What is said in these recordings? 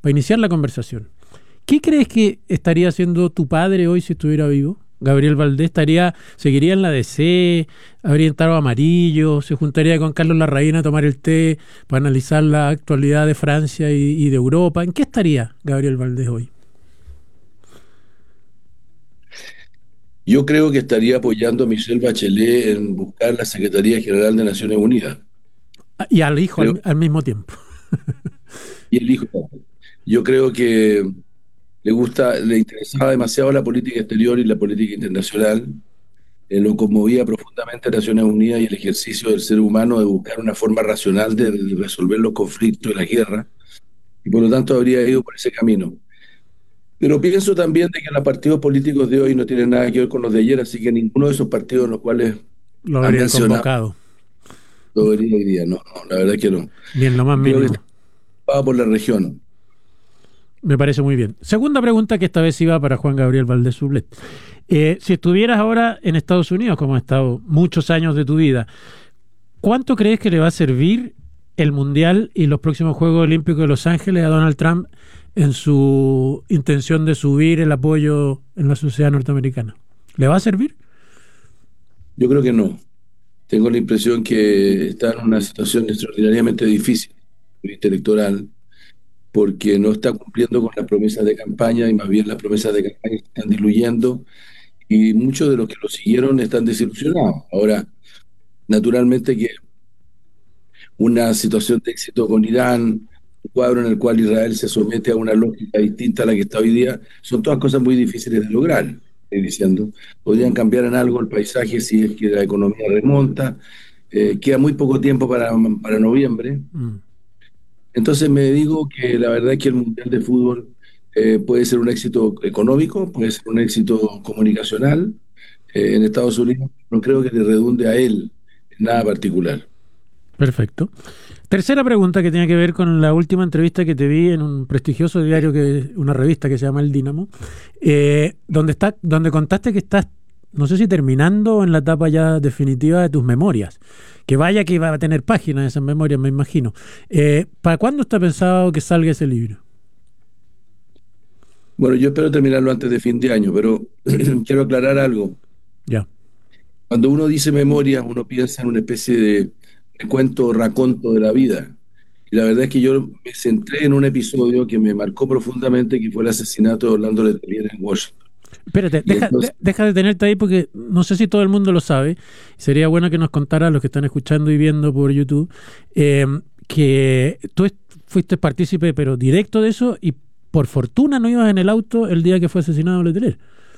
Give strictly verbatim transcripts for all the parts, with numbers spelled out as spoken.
para iniciar la conversación. ¿Qué crees que estaría haciendo tu padre hoy si estuviera vivo? Gabriel Valdés estaría, seguiría en la D C, habría entrado amarillo, se juntaría con Carlos Larraín a tomar el té para analizar la actualidad de Francia y, y de Europa. ¿En qué estaría Gabriel Valdés hoy? Yo creo que estaría apoyando a Michelle Bachelet en buscar la Secretaría General de Naciones Unidas. Ah, y al hijo Creo, al, al mismo tiempo. y el hijo. Yo creo que le gusta, le interesaba demasiado la política exterior y la política internacional. Eh, lo conmovía profundamente a Naciones Unidas y el ejercicio del ser humano de buscar una forma racional de, de resolver los conflictos y la guerra, y por lo tanto habría ido por ese camino. Pero pienso también de que los partidos políticos de hoy no tienen nada que ver con los de ayer, así que ninguno de esos partidos en los cuales Lo han habría mencionado convocado. lo vería hoy día. No, no, la verdad es que no. Ni en lo más Y creo que está mínimo. ocupado por la región. Me parece muy bien. Segunda pregunta que esta vez iba para Juan Gabriel Valdés Sublet. Eh, si estuvieras ahora en Estados Unidos, como has estado muchos años de tu vida, ¿cuánto crees que le va a servir el Mundial y los próximos Juegos Olímpicos de Los Ángeles a Donald Trump en su intención de subir el apoyo en la sociedad norteamericana? ¿Le va a servir? Yo creo que no. Tengo la impresión que está en una situación extraordinariamente difícil, desde el punto de vista electoral, porque no está cumpliendo con las promesas de campaña y más bien las promesas de campaña se están diluyendo y muchos de los que lo siguieron están desilusionados. Ahora, naturalmente que una situación de éxito con Irán, un cuadro en el cual Israel se somete a una lógica distinta a la que está hoy día, son todas cosas muy difíciles de lograr, estoy diciendo. Podrían cambiar en algo el paisaje si es que la economía remonta. Eh, queda muy poco tiempo para, para noviembre. Mm. Entonces me digo que la verdad es que el Mundial de Fútbol eh, puede ser un éxito económico, puede ser un éxito comunicacional eh, en Estados Unidos. No creo que le redunde a él en nada particular. Perfecto. Tercera pregunta que tiene que ver con la última entrevista que te vi en un prestigioso diario, que una revista que se llama El Dínamo, eh, donde está, donde contaste que estás, no sé si terminando o en la etapa ya definitiva de tus memorias. Que vaya que va a tener páginas esas memorias, me imagino. Eh, ¿para cuándo está pensado que salga ese libro? Bueno, yo espero terminarlo antes de fin de año, pero quiero aclarar algo. Ya. Cuando uno dice memoria, uno piensa en una especie de, de cuento o raconto de la vida. Y la verdad es que yo me centré en un episodio que me marcó profundamente, que fue el asesinato de Orlando Letelier en Washington. Espérate, Y deja, entonces, de- deja de tenerte ahí porque no sé si todo el mundo lo sabe. Sería bueno que nos contara a los que están escuchando y viendo por YouTube eh, que tú est- fuiste partícipe, pero directo de eso, y por fortuna no ibas en el auto el día que fue asesinado Letelier.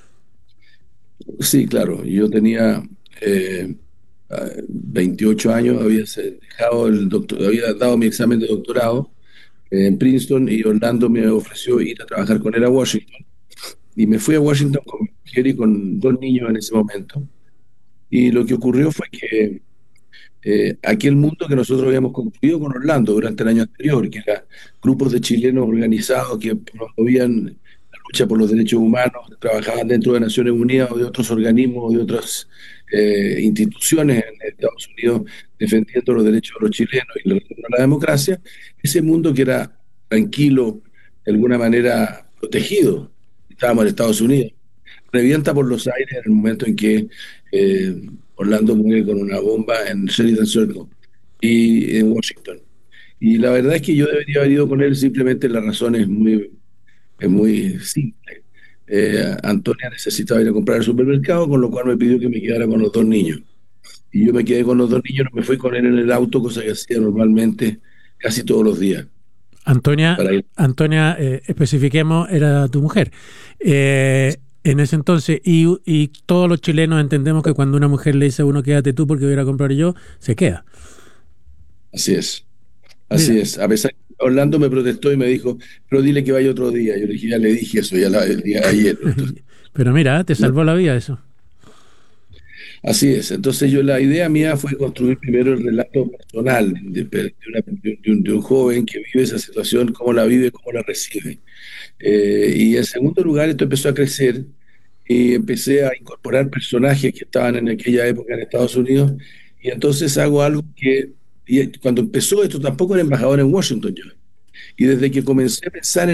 sí, claro, yo tenía eh, ah, veintiocho años, había se- dejado el doctor, había dado mi examen de doctorado eh, en Princeton y Orlando me ofreció ir a trabajar con él a Washington. Y me fui a Washington con mi mujer y con dos niños en ese momento. Y lo que ocurrió fue que eh, aquel mundo que nosotros habíamos construido con Orlando durante el año anterior, que era grupos de chilenos organizados que promovían la lucha por los derechos humanos, trabajaban dentro de Naciones Unidas o de otros organismos o de otras eh, instituciones en Estados Unidos defendiendo los derechos de los chilenos y el retorno a la democracia, ese mundo que era tranquilo, de alguna manera protegido, estábamos en Estados Unidos, revienta por los aires en el momento en que eh, Orlando muere con una bomba en Sheridan Circle y en Washington. Y la verdad es que yo debería haber ido con él, simplemente la razón es muy, es muy simple. Eh, Antonia necesitaba ir a comprar al supermercado, con lo cual me pidió que me quedara con los dos niños. Y yo me quedé con los dos niños, no me fui con él en el auto, cosa que hacía normalmente casi todos los días. Antonia, Para ir. Antonia, eh, especifiquemos, era tu mujer. Eh, en ese entonces, y, y todos los chilenos entendemos que cuando una mujer le dice a uno quédate tú porque voy a ir a comprar yo, se queda. Así es, así Mira, es. A pesar que Orlando me protestó y me dijo, pero dile que vaya otro día. Yo le dije, ya le dije eso ya la- el día de ayer. Entonces, pero mira, te no. salvó la vida eso. Así es. Entonces yo la idea mía fue construir primero el relato personal de, de una- de un, de un joven que vive esa situación, cómo la vive, cómo la recibe. Eh, y en segundo lugar, esto empezó a crecer y empecé a incorporar personajes que estaban en aquella época en Estados Unidos. Y entonces hago algo que, y cuando empezó esto, tampoco era embajador en Washington yo. Y desde que comencé a pensar